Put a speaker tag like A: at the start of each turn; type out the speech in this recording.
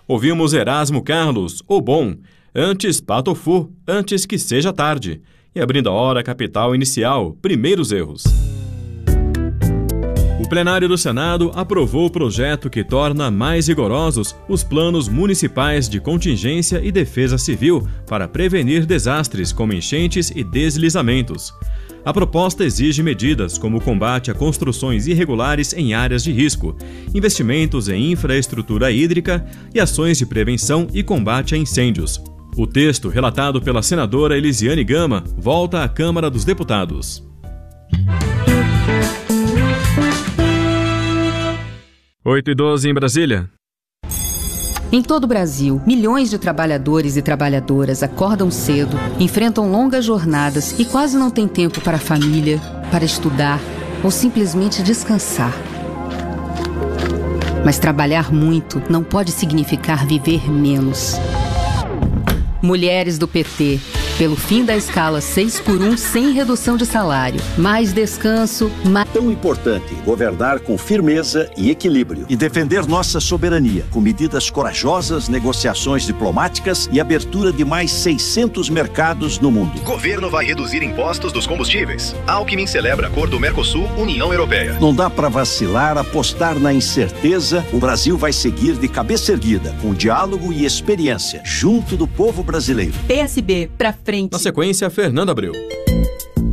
A: Ouvimos Erasmo Carlos, o bom, antes Patofu, antes que seja tarde. E abrindo a hora capital inicial, primeiros erros. O plenário do Senado aprovou o projeto que torna mais rigorosos os planos municipais de contingência e defesa civil para prevenir desastres como enchentes e deslizamentos. A proposta exige medidas como o combate a construções irregulares em áreas de risco, investimentos em infraestrutura hídrica e ações de prevenção e combate a incêndios. O texto, relatado pela senadora Elisiane Gama, volta à Câmara dos Deputados. 8h12 em Brasília.
B: Em todo o Brasil, milhões de trabalhadores e trabalhadoras acordam cedo, enfrentam longas jornadas e quase não têm tempo para a família, para estudar ou simplesmente descansar. Mas trabalhar muito não pode significar viver menos. Mulheres do PT, pelo fim da escala 6x1 sem redução de salário, mais descanso, mais...
C: Tão importante governar com firmeza e equilíbrio e defender nossa soberania com medidas corajosas, negociações diplomáticas e abertura de mais 600 mercados no mundo.
D: Governo vai reduzir impostos dos combustíveis. Alckmin celebra acordo Mercosul-União Europeia.
C: Não dá para vacilar, apostar na incerteza. O Brasil vai seguir de cabeça erguida, com diálogo e experiência, junto do povo brasileiro.
B: PSB, pra frente.
A: Na sequência, Fernando Abreu.